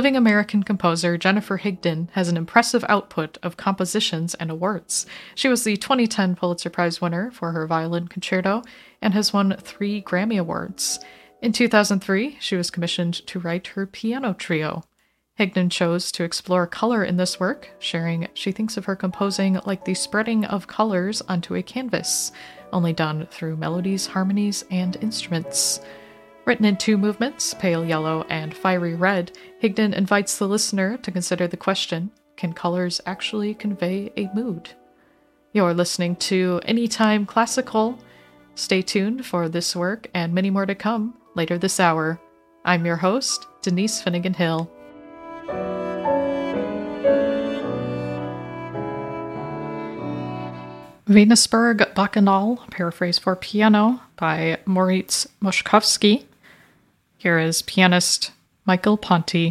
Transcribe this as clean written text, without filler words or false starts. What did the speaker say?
Living American composer Jennifer Higdon has an impressive output of compositions and awards. She was the 2010 Pulitzer Prize winner for her violin concerto and has won 3 Grammy Awards. In 2003, she was commissioned to write her piano trio. Higdon chose to explore color in this work, sharing she thinks of her composing like the spreading of colors onto a canvas, only done through melodies, harmonies, and instruments. Written in 2 movements, pale yellow and fiery red, Higdon invites the listener to consider the question, can colors actually convey a mood? You're listening to Anytime Classical. Stay tuned for this work and many more to come later this hour. I'm your host, Denise Finnegan Hill. Venusberg Bacchanal, paraphrase for piano, by Moritz Moszkowski. Here is pianist Michael Ponti.